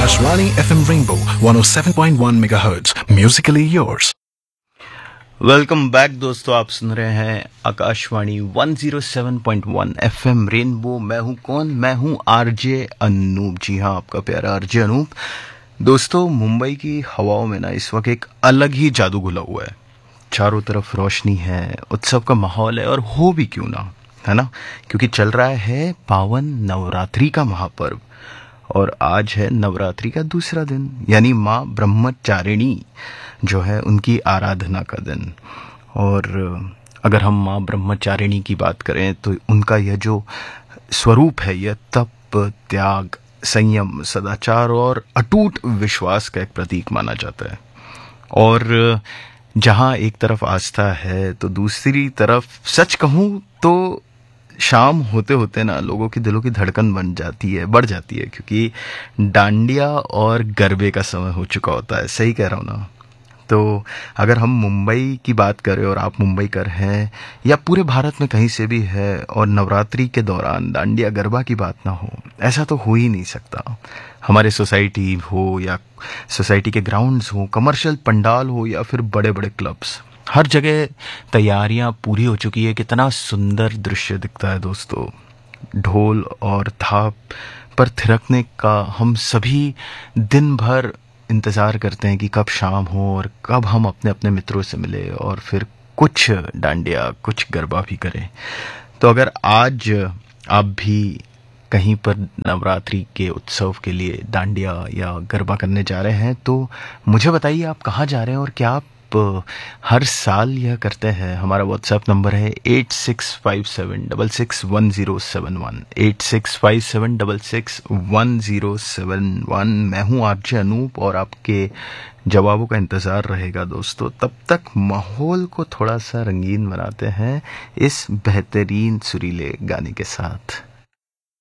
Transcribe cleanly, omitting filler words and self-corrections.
Akashvani FM Rainbow 107.1 MHz. Musically yours. Welcome back दोस्तों, आप सुन रहे हैं आकाशवाणी 107.1 FM रेनबो। मैं हूं कौन? मैं हूं आरजे अनूप। जी हाँ, आपका प्यारा आरजे अनूप। दोस्तों, मुंबई की हवाओं में ना इस वक्त एक अलग ही जादू घुला हुआ है। चारों तरफ रोशनी है, उत्सव का माहौल है, और हो भी क्यों ना, है ना? क्योंकि चल रहा है पावन नवरात्रि का महापर्व, और आज है नवरात्रि का दूसरा दिन, यानी माँ ब्रह्मचारिणी जो है उनकी आराधना का दिन। और अगर हम माँ ब्रह्मचारिणी की बात करें तो उनका यह जो स्वरूप है, यह तप, त्याग, संयम, सदाचार और अटूट विश्वास का एक प्रतीक माना जाता है। और जहाँ एक तरफ आस्था है तो दूसरी तरफ सच कहूँ तो शाम होते होते ना लोगों की दिलों की धड़कन बढ़ जाती है, क्योंकि डांडिया और गरबे का समय हो चुका होता है। सही कह रहा हूँ ना? तो अगर हम मुंबई की बात करें और आप मुंबईकर हैं या पूरे भारत में कहीं से भी है, और नवरात्रि के दौरान डांडिया गरबा की बात ना हो, ऐसा तो हो ही नहीं सकता। हमारे सोसाइटी हो या सोसाइटी के ग्राउंड्स हो, कमर्शियल पंडाल हो या फिर बड़े बड़े क्लब्स, हर जगह तैयारियां पूरी हो चुकी है। कितना सुंदर दृश्य दिखता है दोस्तों। ढोल और थाप पर थिरकने का हम सभी दिन भर इंतज़ार करते हैं कि कब शाम हो और कब हम अपने अपने मित्रों से मिले और फिर कुछ डांडिया, कुछ गरबा भी करें। तो अगर आज आप भी कहीं पर नवरात्रि के उत्सव के लिए डांडिया या गरबा करने जा रहे हैं तो मुझे बताइए आप कहाँ जा रहे हैं और क्या आप हर साल यह करते हैं। हमारा व्हाट्सएप नंबर है 8657661071, 8657661071। मैं हूँ आरजे अनूप और आपके जवाबों का इंतज़ार रहेगा दोस्तों। तब तक माहौल को थोड़ा सा रंगीन बनाते हैं इस बेहतरीन सुरीले गाने के साथ।